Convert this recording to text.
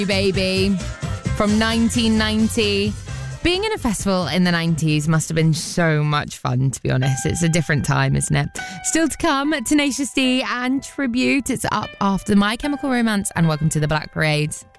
Baby from 1990. Being in a festival in the 90s must have been so much fun, to be honest. It's a different time, isn't it? Still to come, Tenacious D and Tribute. It's up after My Chemical Romance, and welcome to the Black Parade.